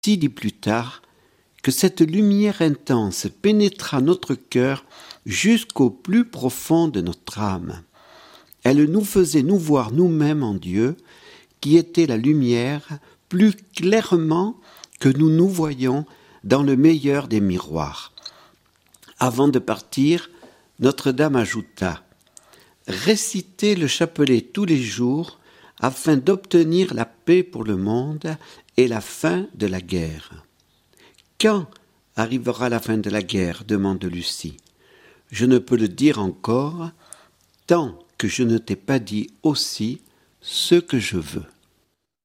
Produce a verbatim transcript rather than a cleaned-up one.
Six dit plus tard que cette lumière intense pénétra notre cœur jusqu'au plus profond de notre âme. Elle nous faisait nous voir nous-mêmes en Dieu, qui était la lumière, plus clairement que nous nous voyons dans le meilleur des miroirs. Avant de partir, Notre-Dame ajouta « Récitez le chapelet tous les jours afin d'obtenir la paix pour le monde et la fin de la guerre. » « Quand arrivera la fin de la guerre ?» demande Lucie. « Je ne peux le dire encore, tant que je ne t'ai pas dit aussi ce que je veux. »